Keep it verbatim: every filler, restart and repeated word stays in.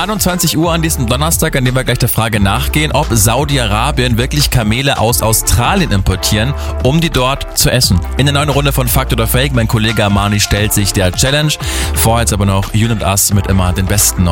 einundzwanzig Uhr an diesem Donnerstag, an dem wir gleich der Frage nachgehen, ob Saudi-Arabien wirklich Kamele aus Australien importieren, um die dort zu essen. In der neuen Runde von Fakt oder Fake, mein Kollege Armani stellt sich der Challenge. Vorher jetzt aber noch You and Us mit immer den besten noch.